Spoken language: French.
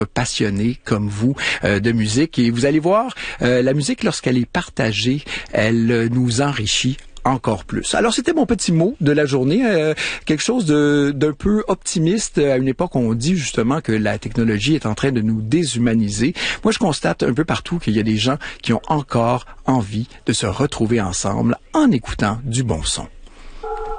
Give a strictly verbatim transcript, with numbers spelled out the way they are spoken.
passionnés comme vous euh, de musique. Et vous allez voir, euh, la musique, lorsqu'elle est partagée, elle euh, nous enrichit encore plus. Alors, c'était mon petit mot de la journée, euh, quelque chose de d'un peu optimiste à une époque où on dit justement que la technologie est en train de nous déshumaniser. Moi, je constate un peu partout qu'il y a des gens qui ont encore envie de se retrouver ensemble en écoutant du bon son.